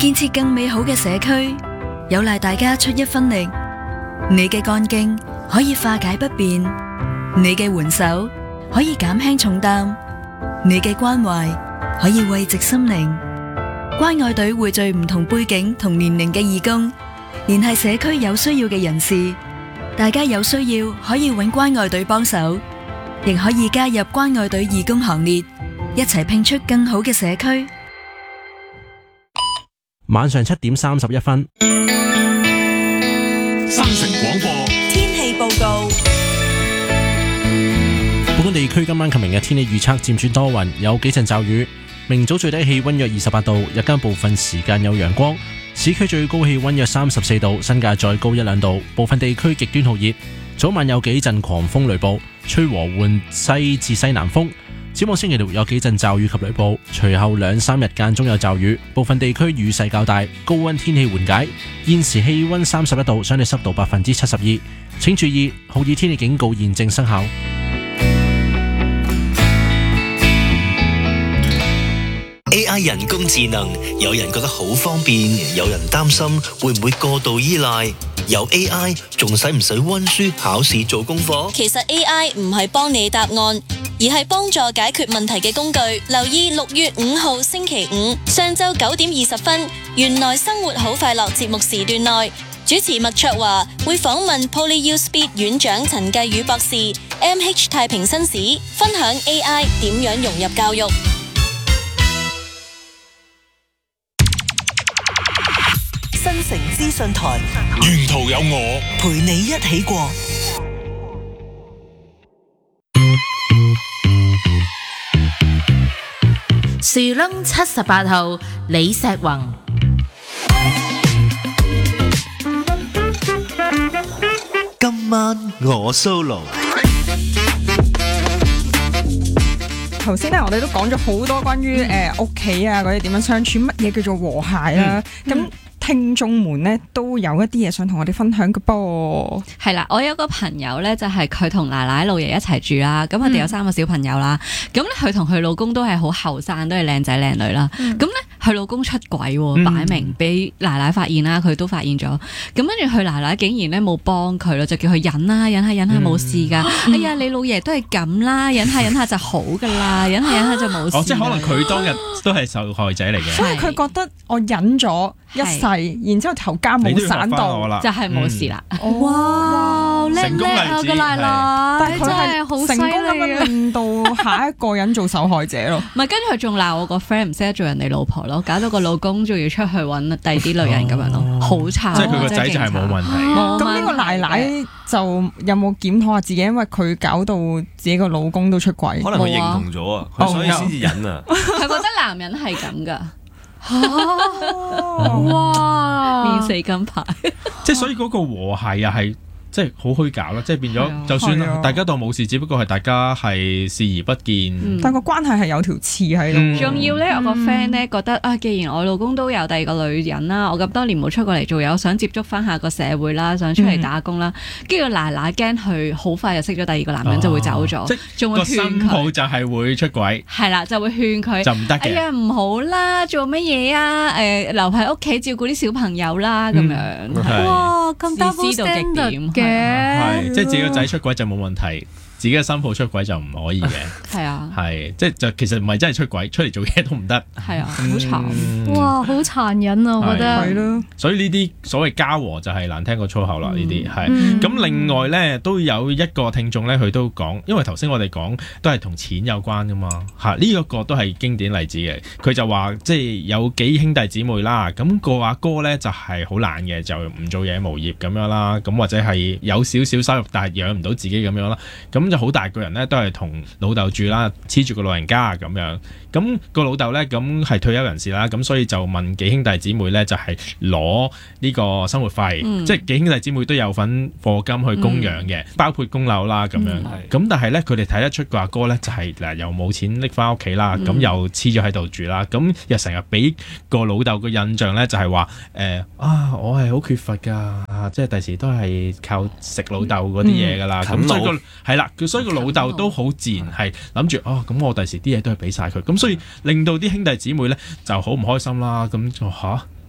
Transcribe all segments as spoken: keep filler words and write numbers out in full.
建設更美好嘅社區，有賴大家出一分力。你嘅幹勁可以化解不便，你嘅援手可以減輕重擔，你嘅關懷可以慰藉心靈。關愛隊匯聚唔同背景同年齡嘅義工，聯繫社區有需要嘅人士。大家有需要可以揾關愛隊幫手，亦可以加入關愛隊義工行列，一齊拼出更好嘅社區。 晚上七點三十一分， 新城廣播天氣報告。 本港地區今晚及明日天氣預測漸轉多雲，有幾陣驟雨。明早最低氣溫約二十八度，日間部分時間有陽光。市區最高氣溫約三十四度，新界再高一兩度。部分地區極端酷熱，早晚有幾陣狂風雷暴，吹和緩西至西南風。展望星期六有幾陣驟雨及雷暴，隨後兩三日間中有驟雨，部分地區雨勢較大，高溫天氣緩解。現時氣溫三十一度，相對濕度百分之七十二。請注意，酷熱天氣警告現正生效。 A I 人工智能，有人覺得好方便，有人擔心會唔會過度依賴。有 A I 仲使唔使溫書考試做功課？ 其實 A I 唔係幫你答案，而係幫助解決問題嘅工具。留意六月五號星期五上晝九點二十分，原來生活好快樂節目時段內，主持麥卓華會訪問 PolyU Speed 院長陳繼宇博士、M H 太平紳士，分享 A I 點樣融入教育。 新城資訊台， 沿途有我陪你一起過。 樹窿七十八號李石宏。 今晚我 solo。 頭先咧，我哋都講咗好多關於誒屋企啊嗰啲點樣相處，乜嘢叫做和諧啦。咁、嗯、聽眾們咧都有一啲嘢想同我哋分享嘅噃。 係啦，我有個朋友咧，就係佢同奶奶老爺一齊住啦。咁佢哋有三個小朋友啦。咁咧佢同佢老公都係好後生，都係靚仔靚女啦。咁咧佢老公出軌喎，擺明俾奶奶發現啦，佢都發現咗。咁跟住佢奶奶竟然咧冇幫佢咯，就叫佢忍啦，忍下忍下冇事㗎。嗯、哎呀，你老爺都係咁啦，忍下忍下就好㗎啦，忍下忍下就冇事。 哦，即係可能佢當日都係受害者嚟嘅。 所以佢覺得我忍咗一世，然之後頭家冇散到， 就係冇事啦。 嗯、 哇，叻叻啊個奶奶， 但係佢係成功咁樣令到下一個人做受害者咯。 唔係，跟住佢仲鬧我個 friend 唔識得做人哋老婆咯，搞到個老公仲要出去揾第二啲女人咁樣咯，好慘。 即係佢個仔就係冇問題。 咁呢個奶奶就有冇檢討下自己？因為佢搞到自己個老公都出軌， 可能佢認同咗啊，佢所以先至忍啊。 佢覺得男人係咁噶。哇！免死金牌， 即係所以嗰個和諧又係即係好虛假咯，即係變咗就算大家當冇事，只不過係大家係視而不見， 嗯、但個關係係有條刺喺度。 仲、嗯、要咧，我個 friend 咧覺得啊，既然我老公都有第二個女人啦，我咁多年冇出過嚟做嘢，我想接觸翻下個社會啦，想出嚟打工啦，跟住奶奶驚佢好快就識咗第二個男人、哦、就會走咗，即係仲會勸佢。個新抱就係會出軌， 係啦，就會勸佢就唔得嘅。 哎呀，唔好啦，做乜嘢啊？誒、呃，留喺屋企照顧啲小朋友啦，咁、嗯、樣。哇，咁 double standard 嘅。 係，即係自己個仔出軌就冇問題，自己嘅新抱出軌就唔可以嘅。 係啊， 係，即係就其實唔係真係出軌，出嚟做嘢都唔得。 係啊，好慘、 嗯，哇，好殘忍啊！我覺得係咯。 所以呢啲所謂家和就係難聽過粗口啦。呢啲係。咁、嗯、另外咧都有一個聽眾咧，佢都講，因為頭先我哋講都係同錢有關噶嘛。吓，呢一個都係經典例子嘅。佢就話即係有幾兄弟姊妹啦，咁、那個阿哥咧就係好懶嘅，就唔做嘢無業咁樣啦。咁或者係有少少收入，但係養唔到自己咁樣啦。咁就好大個人咧，都係同老豆住啦，黐住個老人家咁樣。咁、個老豆咧，咁係退休人士啦，咁所以就問幾兄弟姊妹咧，就係攞呢個生活費，嗯、即係幾兄弟姊妹都有份課金去供養嘅，嗯、包括供樓啦咁樣。咁、嗯、但係咧，佢哋睇得出個阿哥咧，就係、是、嗱又冇錢拎翻屋企啦，咁、嗯、又黐咗喺度住啦，咁又成日俾個老豆個印象咧，就係話誒啊，我係好缺乏㗎、啊，即係第時都係靠食老豆嗰啲嘢㗎啦。咁、嗯、所以個係啦，所以個老豆都好自然係諗住哦，咁我第時啲嘢都係俾晒佢，咁所以令到啲兄弟姊妹咧就好唔開心啦。咁就吓，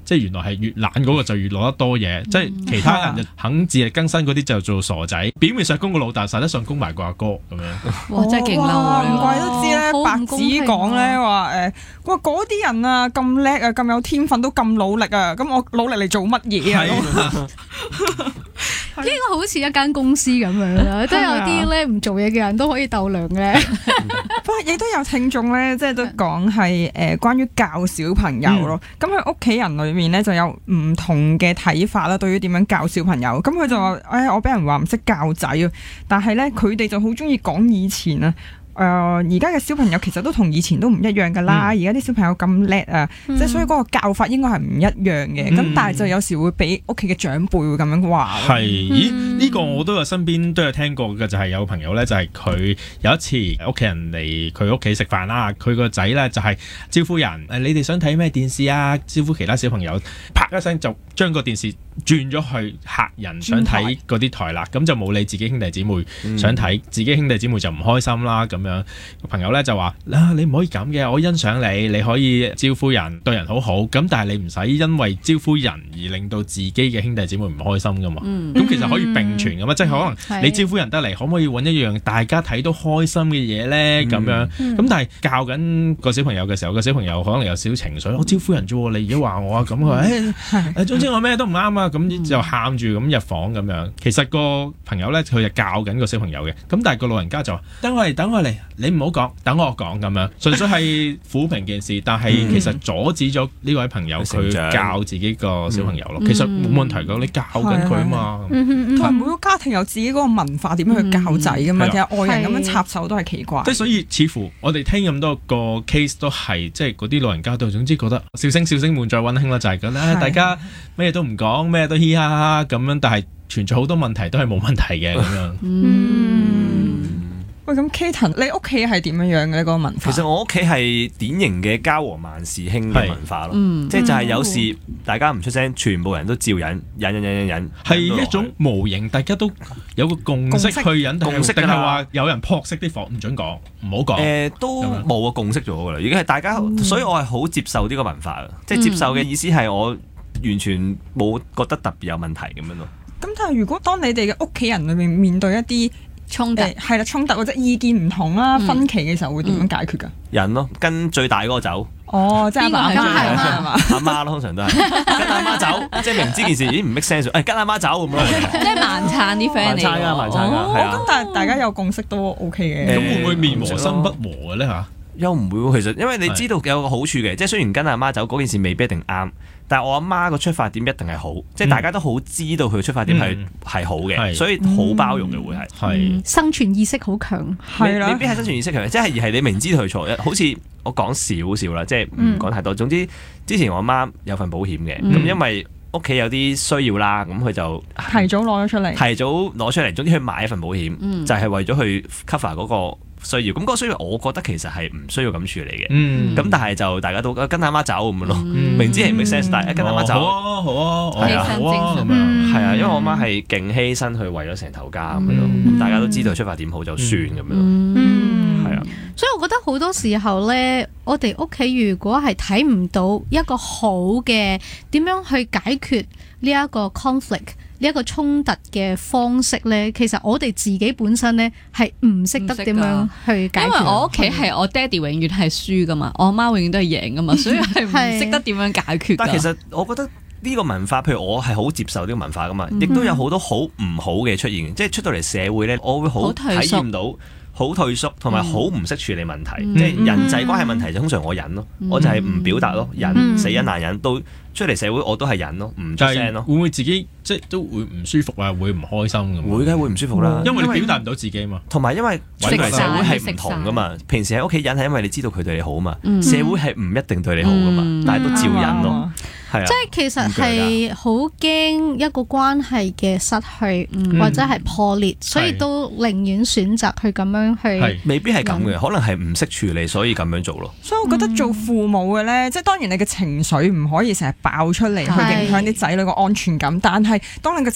即係原來係越懶嗰個就越攞得多嘢，即係其他人就肯自力更生嗰啲就做傻仔，表面上供個老豆，實質上供埋個阿哥咁樣。 哇！真係勁嬲， 唔怪得知咧，白紙講咧話誒，哇嗰啲人啊咁叻啊，咁有天分都咁努力啊，咁我努力嚟做乜嘢啊？ 呢個好似一間公司咁樣啦，即係有啲咧唔做嘢嘅人都可以鬥糧嘅。 不過亦都有聽眾咧，即係都講係誒關於教小朋友咯。咁佢屋企人裏面咧就有唔同嘅睇法啦，對於點樣教小朋友。咁佢就話：誒、哎，我俾人話唔識教仔啊！但係咧，佢哋就好中意講以前啊。誒而家嘅小朋友其實都同以前都唔一樣㗎啦，而家啲小朋友咁叻啊，即係、嗯、所以嗰個教法應該係唔一樣嘅。咁、嗯、但係就有時會俾屋企嘅長輩會咁樣話。 係，咦？呢、呢個我都有身邊都有聽過嘅，就係、係、有朋友咧，就係佢有一次屋企人嚟佢屋企食飯啦，佢個仔咧就係招呼人，誒你哋想睇咩電視啊？招呼其他小朋友，啪一聲就將個電視轉咗去客人想睇嗰啲台啦，咁就冇理自己兄弟姊妹想睇，嗯、自己兄弟姊妹就唔開心啦咁樣。朋友咧就話：啊，你唔可以咁嘅，我欣賞你，你可以招呼人，對人好好。咁但係你唔使因為招呼人而令到自己嘅兄弟姊妹唔開心噶嘛。咁、嗯、其實可以並存噶嘛，嗯、即係可能你招呼人得嚟，可唔可以揾一樣大家睇到開心嘅嘢咧？咁、嗯、樣。咁、嗯、但係教緊個小朋友嘅時候，個小朋友可能有少少情緒，我招呼人啫，你而家話我啊咁，佢話誒，總之我咩都唔啱啊，咁就喊住咁入房咁樣。其實個朋友咧，佢就教緊個小朋友嘅，咁但係個老人家就話：等我嚟，等我嚟。你唔好講，等我講咁樣，純粹係撫平件事，但係其實阻止咗呢位朋友佢教自己個小朋友咯。嗯、其實冇問題㗎，你教緊佢啊嘛。 同埋每個家庭有自己嗰個文化點樣去教仔㗎嘛，嗯、其實外人咁樣插手都係奇怪。 即係所以，似乎我哋聽咁多個 case 都係，即係嗰啲老人家都總之覺得笑聲笑聲滿載溫馨啦，就係咁啦。大家咩都唔講，咩都嘻哈哈咁樣，但係存在好多問題都係冇問題嘅咁樣。 嗯喂，咁 Katon，你屋企係點樣樣嘅呢個文化？ 其實我屋企係典型嘅家和萬事興嘅文化咯，嗯、即係就係有事、嗯、大家唔出聲，全部人都照忍，忍忍忍忍忍， 係一種模型，大家都有個共識去忍，共識定係話有人撲熄啲火，唔準講，唔好講。誒、 呃，都冇個共識咗噶啦，已經係大家，嗯、所以我係好接受呢個文化嘅，即係接受嘅意思係我完全冇覺得特別有問題咁樣咯。 咁但係如果當你哋嘅屋企人裏面面對一啲衝突係啦，衝突或者意見唔同啦、嗯、分歧嘅時候會點樣解決㗎？ 忍咯，跟最大嗰個走。 哦，即係阿爸係嘛？ 阿媽咯，通常都係跟阿媽走，即係明知件事已經唔 make sense，誒跟阿媽走咁咯。 即係盲撐啲 friend 嚟。盲撐啊，盲撐啊，係啊。 咁但係大家有共識都 OK 嘅。 咁會唔會面和心不和嘅咧嚇？ 又唔會喎，其實因為你知道有個好處嘅，即係雖然跟阿媽走嗰件事未必一定啱。但係我阿媽個出發點一定係好，嗯、即係大家都好知道佢出發點係係、嗯、好嘅，所以好包容嘅會係。 嗯、生存意識好強， 係啦，未必係生存意識強，即係而係你明知道佢錯。好似我講少少啦，即係唔講太多。嗯、總之之前我阿媽有份保險嘅，咁、嗯、因為屋企有啲需要啦，咁佢就提早攞咗出嚟， 提早攞出嚟，總之佢買一份保險，嗯、就係為咗去 cover 嗰個需要。咁嗰個需要，我覺得其實係唔需要咁處理嘅。咁、嗯、但係就大家都跟阿媽走咁樣咯，嗯、明知係唔 make sense，但係跟阿媽走， 好啊好啊， 係啊好啊咁樣，係啊，因為我阿媽係勁犧牲去為咗成頭家咁樣咯，咁大家都知道出發點好就算咁樣咯。 嗯，係啊，所以我覺得好多時候咧，我哋屋企如果係睇唔到一個好嘅點樣去解決呢一個 conflict。呢一個衝突嘅方式咧，其實我哋自己本身咧係唔識得點樣去解決。因為我屋企係我爹哋永遠係輸噶嘛，我阿媽永遠都係贏噶嘛，所以係唔識得點樣解決。 但其實我覺得呢個文化，譬如我係好接受呢個文化噶嘛，亦、嗯、都有好多好唔好嘅出現，即係出到嚟社會咧，我會好體驗到好退縮，同埋好唔識處理問題，嗯、即係人際關係問題就通常我忍咯，嗯、我就係唔表達咯，忍、嗯、死忍難忍到。出嚟社會我都係忍咯，唔出聲咯。 會唔會自己即係都會唔舒服啊？會唔開心咁？ 會嘅，會唔舒服啦。 因為你表達唔到自己嘛。 同埋因為出嚟社會係唔同噶嘛。平時喺屋企忍係因為你知道佢對你好嘛。嗯、社會係唔一定對你好噶嘛，嗯、但係都照忍咯。係啊。 即係其實係好驚一個關係嘅失去，嗯、或者係破裂，嗯、所以都寧願選擇去咁樣去。 未必係咁嘅，可能係唔識處理，所以咁樣做咯。 所以我覺得做父母嘅咧，即係當然你嘅情緒唔可以成日爆出嚟去影響啲仔女個安全感，但係當你嘅